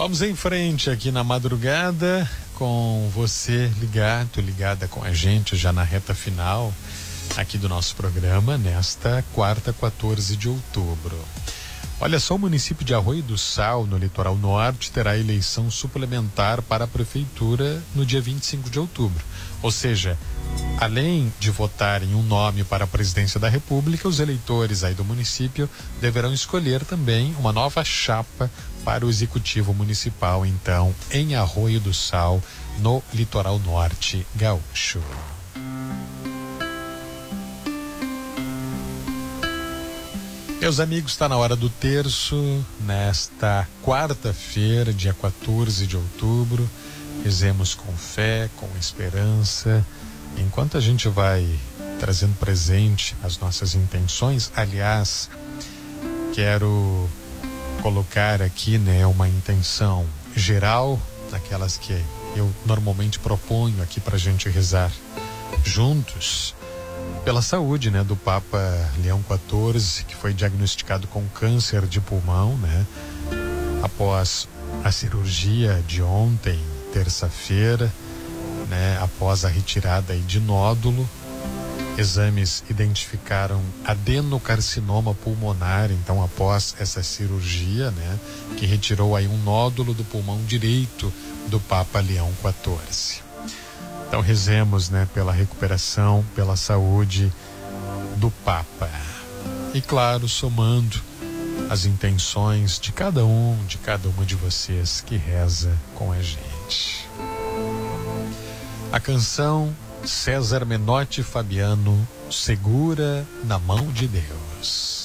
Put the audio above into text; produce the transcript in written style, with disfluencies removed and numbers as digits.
Vamos em frente aqui na madrugada com você ligada com a gente já na reta final aqui do nosso programa nesta quarta, 14 de outubro. Olha só, o município de Arroio do Sal, no litoral norte, terá eleição suplementar para a prefeitura no dia 25 de outubro. Ou seja, além de votarem um nome para a presidência da República, os eleitores aí do município deverão escolher também uma nova chapa para o executivo municipal, então, em Arroio do Sal, no litoral norte gaúcho. Meus amigos, está na hora do terço, nesta quarta-feira, dia 14 de outubro. Rezemos com fé, com esperança. Enquanto a gente vai trazendo presente as nossas intenções, aliás, quero colocar aqui, uma intenção geral, daquelas que eu normalmente proponho aqui para a gente rezar juntos, pela saúde, do Papa Leão XIV, que foi diagnosticado com câncer de pulmão, após a cirurgia de ontem, terça-feira, após a retirada de nódulo. Exames identificaram adenocarcinoma pulmonar, então após essa cirurgia, que retirou aí um nódulo do pulmão direito do Papa Leão XIV. Então rezemos, pela recuperação, pela saúde do Papa. E claro, somando as intenções de cada uma de vocês que reza com a gente. A canção César Menotti Fabiano, Segura na Mão de Deus.